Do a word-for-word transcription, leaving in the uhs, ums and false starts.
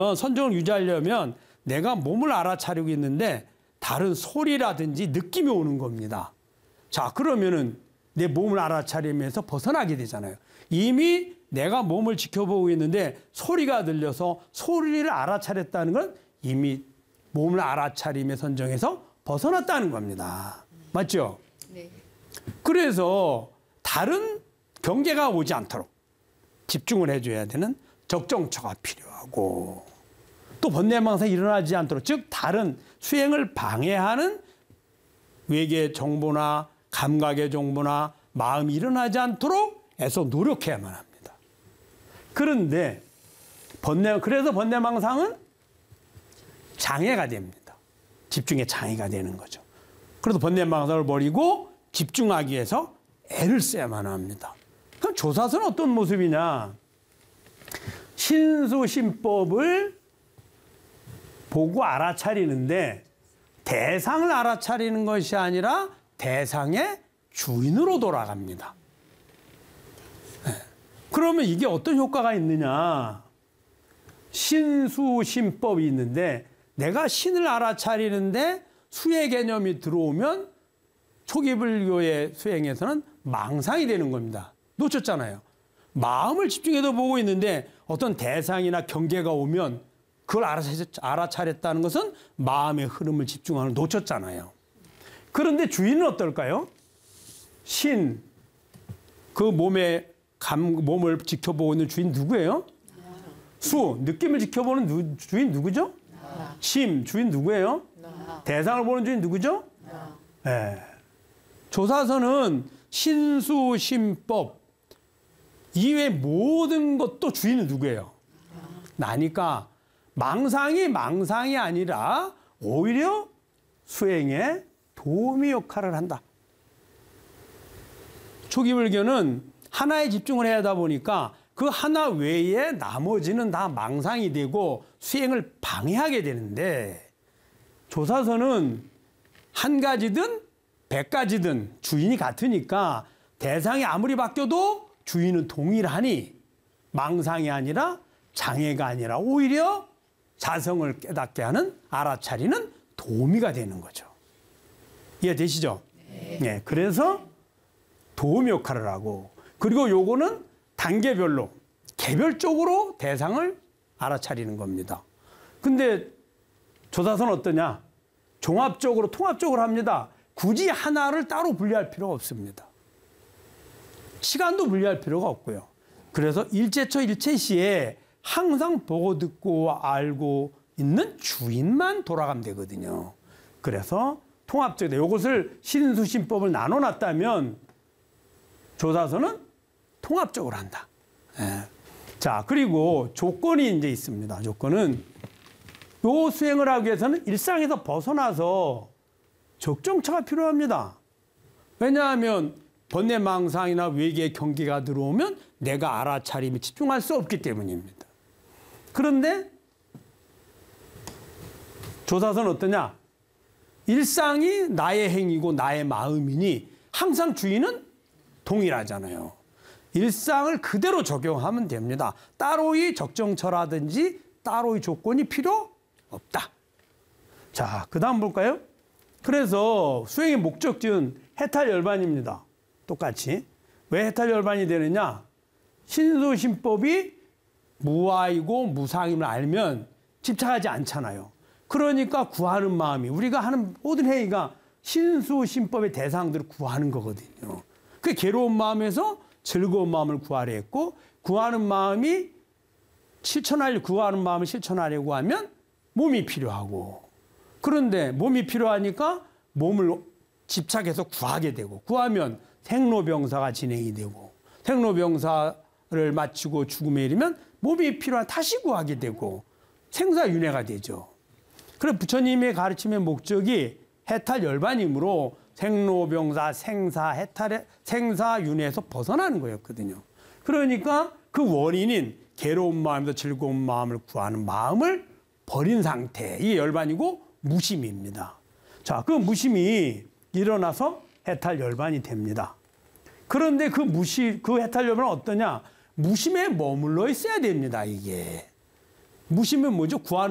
선정을 유지하려면 내가 몸을 알아차리고 있는데 다른 소리라든지 느낌이 오는 겁니다. 자, 그러면은 내 몸을 알아차리면서 벗어나게 되잖아요. 이미 내가 몸을 지켜보고 있는데 소리가 들려서 소리를 알아차렸다는 건 이미 몸을 알아차림의 선정에서 벗어났다는 겁니다. 맞죠? 네. 그래서 다른 경계가 오지 않도록 집중을 해줘야 되는 적정처가 필요하고, 또 번뇌망상이 일어나지 않도록, 즉 다른 수행을 방해하는 외계 정보나 감각의 정보나 마음이 일어나지 않도록 애써 노력해야만 합니다. 그런데 번뇌, 그래서 번뇌망상은 장애가 됩니다. 집중의 장애가 되는 거죠. 그래서 번뇌망상을 버리고 집중하기 위해서 애를 써야만 합니다. 그럼 조사서는 어떤 모습이냐? 신수신법을 보고 알아차리는데 대상을 알아차리는 것이 아니라 대상의 주인으로 돌아갑니다. 네. 그러면 이게 어떤 효과가 있느냐? 신수신법이 있는데 내가 신을 알아차리는데 수의 개념이 들어오면 초기 불교의 수행에서는 망상이 되는 겁니다. 놓쳤잖아요. 마음을 집중해서 보고 있는데 어떤 대상이나 경계가 오면 그걸 알아차렸다는 것은 마음의 흐름을 집중하는 놓쳤잖아요. 그런데 주인은 어떨까요? 신, 그 몸의 감, 몸을 지켜보고 있는 주인 누구예요? 수, 느낌을 지켜보는 누, 주인 누구죠? 심, 주인 누구예요? 대상을 보는 주인 누구죠? 네. 조사서는 신수신법 이외 모든 것도 주인은 누구예요? 나니까 망상이 망상이 아니라 오히려 수행에 도움의 역할을 한다. 초기 불교는 하나에 집중을 해야 하다 보니까 그 하나 외에 나머지는 다 망상이 되고 수행을 방해하게 되는데, 조사서는 한 가지든 백 가지든 주인이 같으니까 대상이 아무리 바뀌어도 주인은 동일하니 망상이 아니라 장애가 아니라 오히려 자성을 깨닫게 하는, 알아차리는 도우미가 되는 거죠. 이해되시죠? 네. 네, 그래서 도우미 역할을 하고, 그리고 요거는 단계별로 개별적으로 대상을 알아차리는 겁니다. 근데 조사서는 어떠냐? 종합적으로 통합적으로 합니다. 굳이 하나를 따로 분리할 필요가 없습니다. 시간도 분리할 필요가 없고요. 그래서 일체처 일체시에 항상 보고 듣고 알고 있는 주인만 돌아가면 되거든요. 그래서 통합적이다. 이것을 신수신법을 나눠놨다면 조사서는 통합적으로 한다. 예. 자, 그리고 조건이 이제 있습니다. 조건은 요 수행을 하기 위해서는 일상에서 벗어나서 적정처가 필요합니다. 왜냐하면 번뇌망상이나 외계의 경계가 들어오면 내가 알아차림에 집중할 수 없기 때문입니다. 그런데 조사서는 어떠냐? 일상이 나의 행위고 나의 마음이니 항상 주인은 동일하잖아요. 일상을 그대로 적용하면 됩니다. 따로의 적정처라든지 따로의 조건이 필요 없다. 자, 그 다음 볼까요? 그래서 수행의 목적지은 해탈열반입니다. 똑같이. 왜 해탈열반이 되느냐? 신수신법이 무아이고 무상임을 알면 집착하지 않잖아요. 그러니까 구하는 마음이, 우리가 하는 모든 행위가 신수신법의 대상들을 구하는 거거든요. 그 괴로운 마음에서 즐거운 마음을 구하려 했고, 구하는 마음이 실천하려, 구하는 마음을 실천하려고 하면 몸이 필요하고, 그런데 몸이 필요하니까 몸을 집착해서 구하게 되고, 구하면 생로병사가 진행이 되고, 생로병사를 마치고 죽음에 이르면 몸이 필요한 다시 구하게 되고 생사윤회가 되죠. 그래서 부처님의 가르침의 목적이 해탈열반이므로 생로병사, 생사, 해탈의 생사윤회에서 벗어나는 거였거든요. 그러니까 그 원인인 괴로운 마음에서 즐거운 마음을 구하는 마음을 버린 상태, 이게 열반이고 무심입니다. 자, 그 무심이 일어나서 해탈열반이 됩니다. 그런데 그 무시, 그 해탈열반은 어떠냐? 무심에 머물러 있어야 됩니다, 이게. 무시면 뭐죠? 구하는